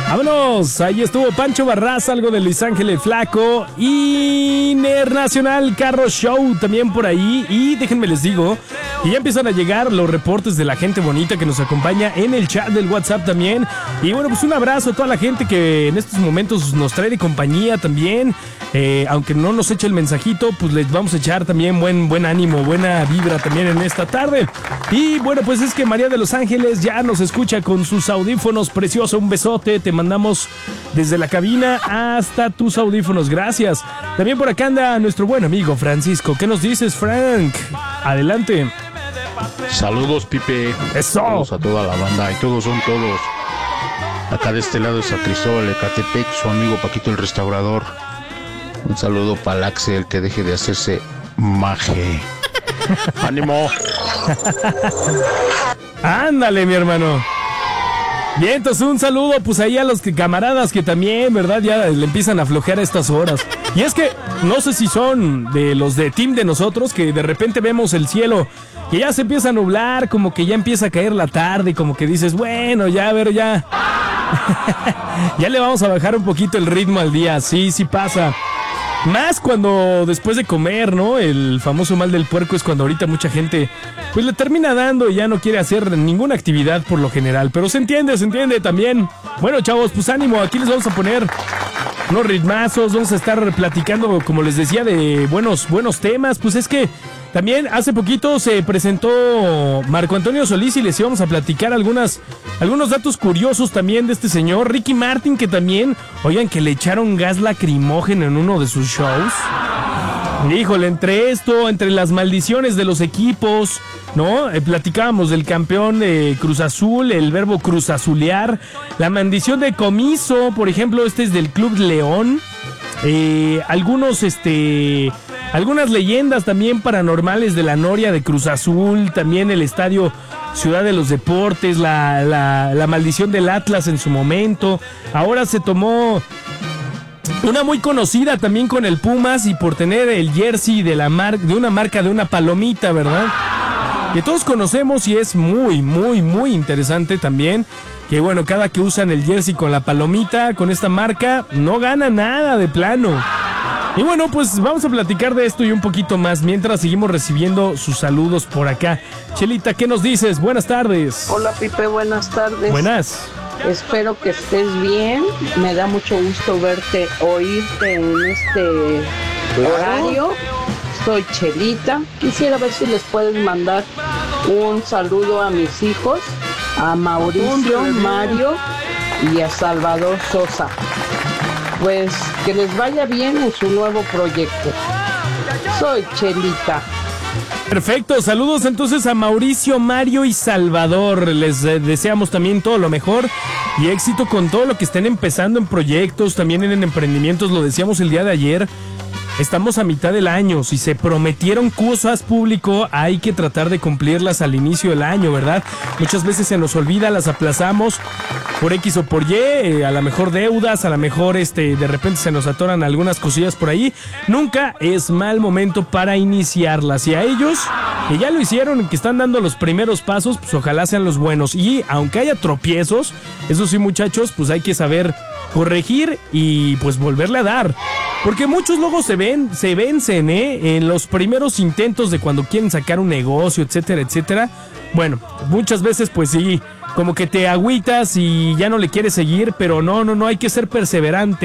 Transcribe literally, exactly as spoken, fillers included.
Vámonos, ahí estuvo Pancho Barraza, algo de Luis Ángel el Flaco, Internacional Carro Show también por ahí. Y déjenme les digo, y ya empiezan a llegar los reportes de la gente bonita que nos acompaña en el chat del WhatsApp también. Y bueno, pues un abrazo a toda la gente que en estos momentos nos trae de compañía también. Eh, aunque no nos eche el mensajito, pues les vamos a echar también buen, buen ánimo, buena vibra también en esta tarde. Y bueno, pues es que María de Los Ángeles ya nos escucha con sus audífonos. Precioso, un besote, te mandamos desde la cabina hasta tus audífonos, gracias. También por acá anda nuestro buen amigo Francisco. ¿Qué nos dices, Frank? Adelante. Saludos, Pipe. Eso. Saludos a toda la banda y todos son todos. Acá de este lado es a Cristóbal Ecatepec, su amigo Paquito el Restaurador. Un saludo para el Axel, que deje de hacerse maje. ¡Ánimo! Ándale, mi hermano. Bien, entonces un saludo pues ahí a los que, camaradas que también, ¿verdad? Ya le empiezan a flojear a estas horas. Y es que no sé si son de los de team de nosotros que de repente vemos el cielo que ya se empieza a nublar, como que ya empieza a caer la tarde y como que dices, bueno, ya, a ver, ya. Ya le vamos a bajar un poquito el ritmo al día, sí, sí pasa. Más cuando después de comer, ¿no? El famoso mal del puerco es cuando ahorita mucha gente pues le termina dando y ya no quiere hacer ninguna actividad por lo general. Pero se entiende, se entiende también. Bueno, chavos, pues ánimo, aquí les vamos a poner unos ritmazos, vamos a estar platicando, como les decía, de buenos, buenos temas. Pues es que también hace poquito se presentó Marco Antonio Solís y les íbamos a platicar algunas, algunos datos curiosos también de este señor, Ricky Martin, que también, oigan, que le echaron gas lacrimógeno en uno de sus shows. Híjole, entre esto, entre las maldiciones de los equipos, ¿no? Eh, platicábamos del campeón de Cruz Azul, el verbo cruzazulear, la maldición de Comiso, por ejemplo, este es del Club León. Eh, algunos, este... Algunas leyendas también paranormales de la Noria de Cruz Azul, también el estadio Ciudad de los Deportes, la, la, la maldición del Atlas en su momento. Ahora se tomó una muy conocida también con el Pumas y por tener el jersey de, la mar, de una marca de una palomita, ¿verdad? Que todos conocemos y es muy, muy, muy interesante también. Que bueno, cada que usan el jersey con la palomita, con esta marca, no gana nada de plano. Y bueno, pues vamos a platicar de esto y un poquito más mientras seguimos recibiendo sus saludos por acá. Chelita, ¿qué nos dices? Buenas tardes. Hola, Pipe, buenas tardes. Buenas. Espero que estés bien. Me da mucho gusto verte, oírte en este horario. Soy Chelita. Quisiera ver si les puedes mandar un saludo a mis hijos, a Mauricio, Mario y a Salvador Sosa. Pues que les vaya bien en su nuevo proyecto. Soy Chelita. Perfecto, saludos entonces a Mauricio, Mario y Salvador. Les eh, deseamos también todo lo mejor y éxito con todo lo que estén empezando en proyectos, también en emprendimientos, lo decíamos el día de ayer. Estamos a mitad del año, si se prometieron cosas público hay que tratar de cumplirlas al inicio del año, ¿verdad? Muchas veces se nos olvida, las aplazamos por X o por Y, eh, a lo mejor deudas, a lo mejor este, de repente se nos atoran algunas cosillas por ahí. Nunca es mal momento para iniciarlas y a ellos que ya lo hicieron, que están dando los primeros pasos, pues ojalá sean los buenos. Y aunque haya tropiezos, eso sí, muchachos, pues hay que saber corregir y pues volverle a dar. Porque muchos luego se ven, se vencen, ¿eh? En los primeros intentos de cuando quieren sacar un negocio, etcétera, etcétera. Bueno, muchas veces pues sí, como que te agüitas y ya no le quieres seguir, pero no, no, no, hay que ser perseverante.